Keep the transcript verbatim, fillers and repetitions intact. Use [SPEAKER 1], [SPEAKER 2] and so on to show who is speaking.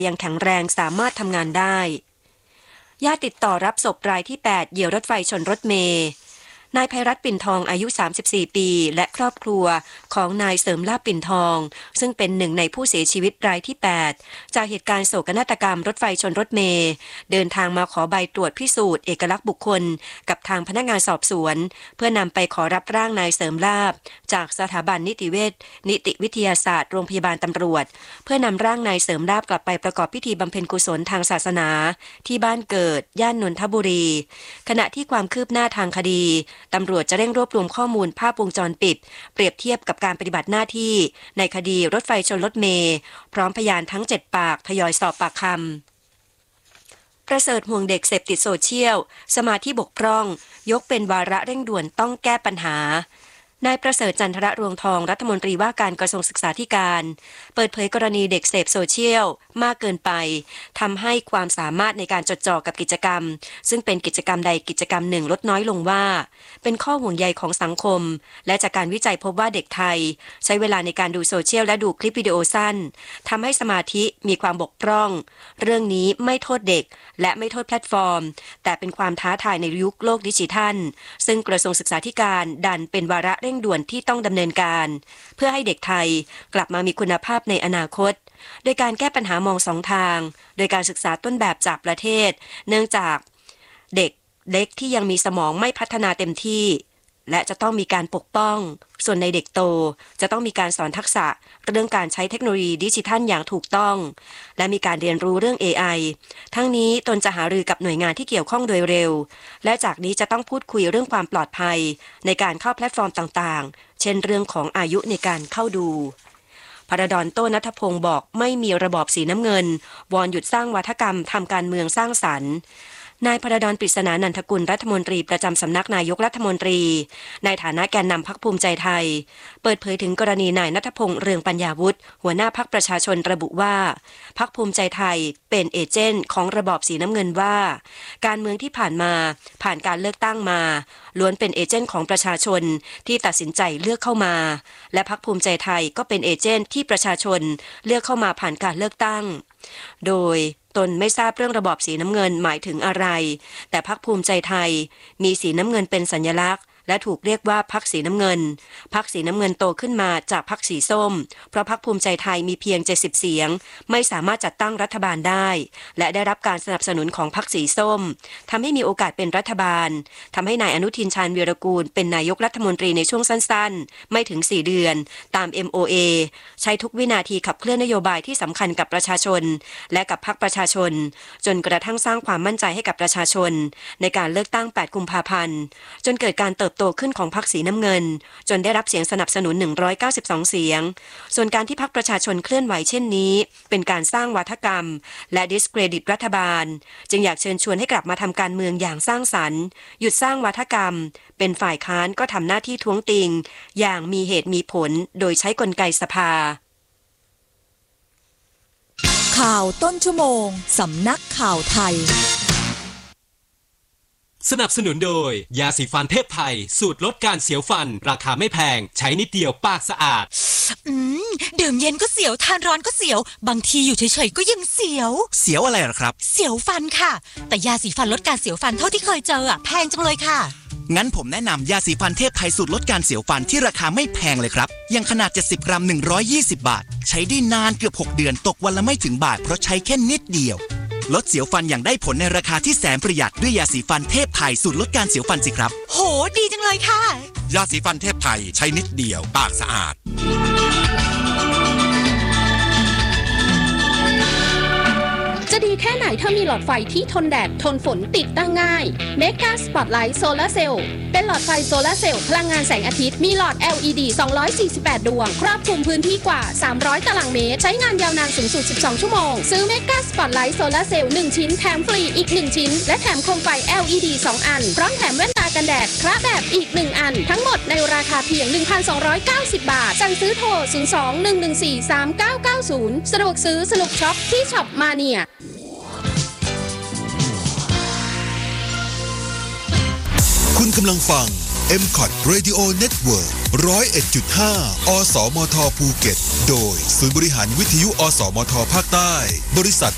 [SPEAKER 1] ยังแข็งแรงสามารถทำงานได้ญาติติดต่อรับศพรายที่แปดเหยี่ยวรถไฟชนรถเมล์นายไพรัตน์ปิ่นทองอายุสามสิบสี่ปีและครอบครัวของนายเสริมลาภปิ่นทองซึ่งเป็นหนึ่งในผู้เสียชีวิตรายที่แปดจากเหตุการณ์โศกนาฏกรรมรถไฟชนรถเมล์เดินทางมาขอใบตรวจพิสูจน์เอกลักษณ์บุคคลกับทางพนักงานสอบสวนเพื่อนำไปขอรับร่างนายเสริมลาภจากสถาบันนิติเวชนิติวิทยาศาสตร์โรงพยาบาลตำรวจเพื่อนำร่างนายเสริมลาภกลับไปประกอบพิธีบำเพ็ญกุศลทางศาสนาที่บ้านเกิดย่านนนทบุรีขณะที่ความคืบหน้าทางคดีตำรวจจะเร่งรวบรวมข้อมูลภาพวงจรปิดเปรียบเทียบกับการปฏิบัติหน้าที่ในคดีรถไฟชนรถเมล์พร้อมพยานทั้งเจ็ดปากทยอยสอบปากคำประเสริฐห่วงเด็กเสพติดโซเชียลสมาธิบกพร่องยกเป็นวาระเร่งด่วนต้องแก้ปัญหานายประเสริฐจันทรรวงทองรัฐมนตรีว่าการกระทรวงศึกษาธิการเปิดเผยกรณีเด็กเสพโซเชียลมากเกินไปทำให้ความสามารถในการจดจ่อกับกิจกรรมซึ่งเป็นกิจกรรมใดกิจกรรมหนึ่งลดน้อยลงว่าเป็นข้อห่วงใยของสังคมและจากการวิจัยพบว่าเด็กไทยใช้เวลาในการดูโซเชียลและดูคลิปวิดีโอสั้นทำให้สมาธิมีความบกพร่องเรื่องนี้ไม่โทษเด็กและไม่โทษแพลตฟอร์มแต่เป็นความท้าทายในยุคโลกดิจิทัลซึ่งกระทรวงศึกษาธิการดันเป็นวาระเร่งด่วนที่ต้องดำเนินการเพื่อให้เด็กไทยกลับมามีคุณภาพในอนาคตโดยการแก้ปัญหามองสองทางโดยการศึกษาต้นแบบจากประเทศเนื่องจากเด็กเล็กที่ยังมีสมองไม่พัฒนาเต็มที่และจะต้องมีการปกป้องส่วนในเด็กโตจะต้องมีการสอนทักษะเรื่องการใช้เทคโนโลยีดิจิทัลอย่างถูกต้องและมีการเรียนรู้เรื่อง เอ ไอ ทั้งนี้ตนจะหารือกับหน่วยงานที่เกี่ยวข้องโดยเร็วและจากนี้จะต้องพูดคุยเรื่องความปลอดภัยในการเข้าแพลตฟอร์มต่างๆเช่นเรื่องของอายุในการเข้าดูพระดอนโต้ณัฐพงศ์บอกไม่มีระบอบสีน้ำเงินวอนหยุดสร้างวัฒกรรมทำการเมืองสร้างสรรค์นายพระดอนปริศนานันทกุลรัฐมนตรีประจำสำนักนายกรัฐมนตรีในฐานะแกนนำพรรคภูมิใจไทยเปิดเผยถึงกรณีนายณัฐพงษ์เรืองปัญญาวุฒิหัวหน้าพรรคประชาชนระบุว่าพรรคภูมิใจไทยเป็นเอเจนต์ของระบอบสีน้ำเงินว่าการเมืองที่ผ่านมาผ่านการเลือกตั้งมาล้วนเป็นเอเจนต์ของประชาชนที่ตัดสินใจเลือกเข้ามาและพรรคภูมิใจไทยก็เป็นเอเจนต์ที่ประชาชนเลือกเข้ามาผ่านการเลือกตั้งโดยตนไม่ทราบเรื่องระบอบสีน้ำเงินหมายถึงอะไรแต่พรรคภูมิใจไทยมีสีน้ำเงินเป็นสัญลักษณ์และถูกเรียกว่าพรรคสีน้ำเงินพรรคสีน้ำเงินโตขึ้นมาจากพรรคสีส้มเพราะพรรคภูมิใจไทยมีเพียงเจ็ดสิบเสียงไม่สามารถจัดตั้งรัฐบาลได้และได้รับการสนับสนุนของพรรคสีส้มทำให้มีโอกาสเป็นรัฐบาลทำให้นายอนุทินชาญวีรกูลเป็นนายกรัฐมนตรีในช่วงสั้นๆไม่ถึงสี่เดือนตาม เอ็ม โอ เอ ใช้ทุกวินาทีขับเคลื่อนนโยบายที่สำคัญกับประชาชนและกับพรรคประชาชนจนกระทั่งสร้างความมั่นใจให้กับประชาชนในการเลือกตั้งแปดกุมภาพันธ์จนเกิดการเติบโตขึ้นของพรรคสีน้ำเงินจนได้รับเสียงสนับสนุนหนึ่งร้อยเก้าสิบสองเสียงส่วนการที่พรรคประชาชนเคลื่อนไหวเช่นนี้เป็นการสร้างวาทกรรมและดิสเครดิตรัฐบาลจึงอยากเชิญชวนให้กลับมาทำการเมืองอย่างสร้างสรรค์หยุดสร้างวาทกรรมเป็นฝ่ายค้านก็ทำหน้าที่ท้วงติงอย่างมีเหตุมีผลโดยใช้กลไกสภา
[SPEAKER 2] ข่าวต้นชั่วโมงสำนักข่าวไทย
[SPEAKER 3] สนับสนุนโดยยาสีฟันเทพไทยสูตรลดการเสียวฟันราคาไม่แพงใช้นิดเดียวปากสะอาด
[SPEAKER 2] อืมดื่มเย็นก็เสียวทานร้อนก็เสียวบางทีอยู่เฉยๆก็ยังเสียว
[SPEAKER 4] เสียวอะไรหรอครับ
[SPEAKER 2] เสียวฟันค่ะแต่ยาสีฟันลดการเสียวฟันเท่าที่เคยเจออ่ะแพงจังเลยค่ะ
[SPEAKER 4] งั้นผมแนะนำยาสีฟันเทพไทยสูตรลดการเสียวฟันที่ราคาไม่แพงเลยครับอย่างขนาดเจ็ดสิบกรัมหนึ่งร้อยยี่สิบบาทใช้ได้นานเกือบหกเดือนตกวันละไม่ถึงบาทเพราะใช้แค่นิดเดียวลดเสียวฟันอย่างได้ผลในราคาที่แสนประหยัดด้วยยาสีฟันเทพไทยสูตรลดการเสียวฟันสิครับ
[SPEAKER 2] โหดีจังเลยค่ะ
[SPEAKER 5] ยาสีฟันเทพไทยใช้นิดเดียวปากสะอาด
[SPEAKER 6] จะดีแค่ไหนถ้ามีหลอดไฟที่ทนแดดทนฝนติดตั้งง่าย Mega Spotlight Solar Cell เป็นหลอดไฟโซลาร์เซลล์พลังงานแสงอาทิตย์มีหลอด แอล อี ดี สองร้อยสี่สิบแปดดวงครอบคลุมพื้นที่กว่าสามร้อยตารางเมตรใช้งานยาวนานสูงสุดสิบสองชั่วโมงซื้อ Mega Spotlight Solar Cell หนึ่งชิ้นแถมฟรีอีกหนึ่งชิ้นและแถมโคมไฟ แอล อี ดี สองอันพร้อมแถมแว่นตากันแดดคระแบบอีกหนึ่งอันทั้งหมดในราคาเพียง หนึ่งพันสองร้อยเก้าสิบ บาทสั่งซื้อโทรศูนย์ สอง หนึ่ง หนึ่ง สี่ สาม เก้า เก้า ศูนย์สะดวกซื้อสนุกช็อปที่ช็อปมาเนีย
[SPEAKER 7] คุณกำลังฟัง เอ็ม คอท Radio Network หนึ่งศูนย์เอ็ดจุดห้า อสมทภูเก็ตโดยศูนย์บริหารวิทยุอสมทภาคใต้บริษัท